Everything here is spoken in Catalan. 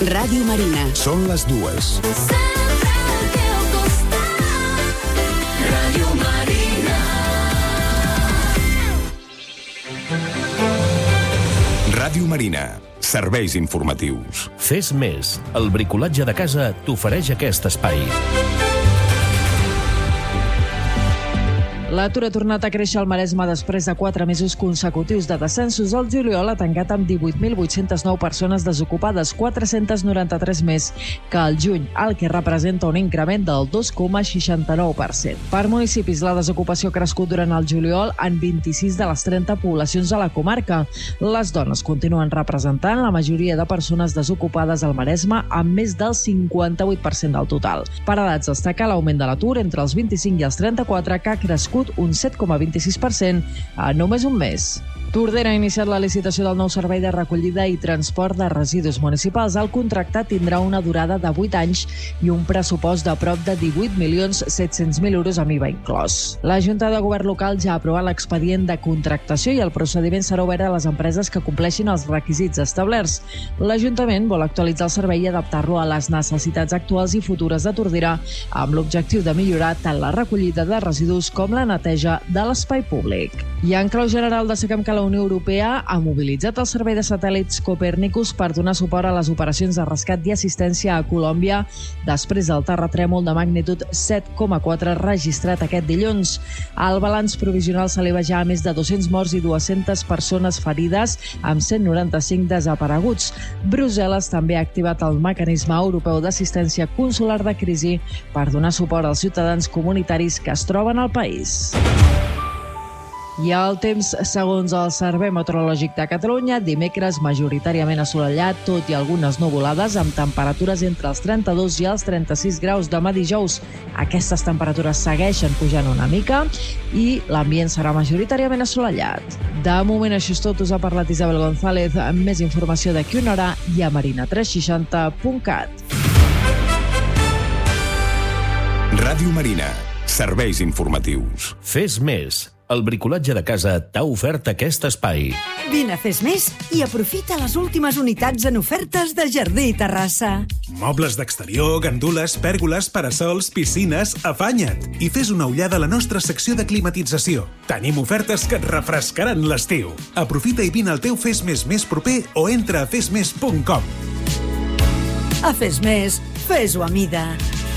Ràdio Marina. Són les 2. Ràdio Marina. Ràdio Marina. Serveis informatius. Fes més. El bricolatge de casa t'ofereix aquest espai. L'atur ha tornat a créixer al Maresme després de 4 mesos consecutius de descensos. El juliol ha tancat amb 18.809 persones desocupades, 493 més que al juny, el que representa un increment del 2,69%. Per municipis, la desocupació ha crescut durant el juliol en 26 de les 30 poblacions de la comarca. Les dones continuen representant la majoria de persones desocupades al Maresme, amb més del 58% del total. Per edats, destaca l'augment de l'atur entre els 25 i els 34, que ha crescut un 7,26% en només un mes. Tordera ha iniciat la licitació del nou servei de recollida i transport de residus municipals. El contracte tindrà una durada de 8 anys i un pressupost de prop de 18.700.000 euros amb IVA inclòs. La Junta de Govern local ja ha aprovat l'expedient de contractació i el procediment serà obert a les empreses que compleixin els requisits establerts. L'Ajuntament vol actualitzar el servei i adaptar-lo a les necessitats actuals i futures de Tordera, amb l'objectiu de millorar tant la recollida de residus com la neteja de l'espai públic. I en clau general destaquem que la Unió Europea ha mobilitzat el servei de satèl·lits Copernicus per donar suport a les operacions de rescat i assistència a Colòmbia després del terratrèmol de magnitud 7,4 registrat aquest dilluns. El balanç provisional s'eleva ja a més de 200 morts i 200 persones ferides, amb 195 desapareguts. Brussel·les també ha activat el mecanisme europeu d'assistència consular de crisi per donar suport als ciutadans comunitaris que es troben al país. I el temps, segons el Servei Meteorològic de Catalunya, dimecres majoritàriament assolellat, tot i algunes nuvolades, amb temperatures entre els 32 i els 36 graus. Demà dijous aquestes temperatures segueixen pujant una mica i l'ambient serà majoritàriament assolellat. De moment això és tot. Us ha parlat Isabel González, amb més informació d'aquí una hora i a marina360.cat. Ràdio Marina. Serveis informatius. Fes més. El bricolatge de casa t'ha ofert aquest espai. Vine a Fes Més i aprofita les últimes unitats en ofertes de Jardí i Terrassa. Mobles d'exterior, gandules, pèrgoles, parasols, piscines... Afanya't i fes una ullada a la nostra secció de climatització. Tenim ofertes que et refrescaran l'estiu. Aprofita i vine al teu Fes més proper o entra a fesmes.com. A Fes Més, fes-ho a mida.